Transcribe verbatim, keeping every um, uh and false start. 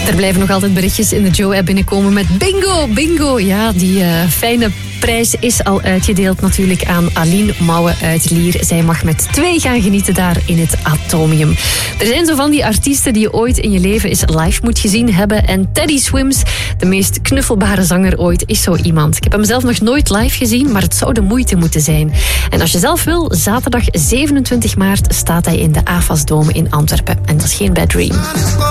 Er blijven nog altijd berichtjes in de Joe-app binnenkomen met bingo, bingo. Ja, die uh, fijne prijs is al uitgedeeld natuurlijk aan Aline Mouwen uit Lier. Zij mag met twee gaan genieten daar in het Atomium. Er zijn zo van die artiesten die je ooit in je leven eens live moet gezien hebben. En Teddy Swims, de meest knuffelbare zanger ooit, is zo iemand. Ik heb hem zelf nog nooit live gezien, maar het zou de moeite moeten zijn. En als je zelf wil, zaterdag zevenentwintig maart staat hij in de AFAS Dome in Antwerpen. En dat is geen bad dream.